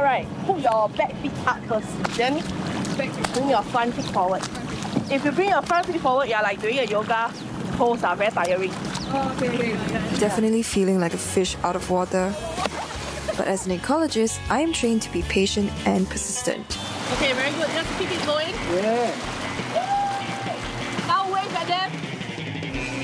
right, put your back feet up first. Then bring your front feet forward. If you bring your front feet forward, you're like doing a yoga pose, are very tiring. Okay. Definitely feeling like a fish out of water. But as an ecologist, I am trained to be patient and persistent. Okay, very good. Just keep it going. Yeah. Now wave at them.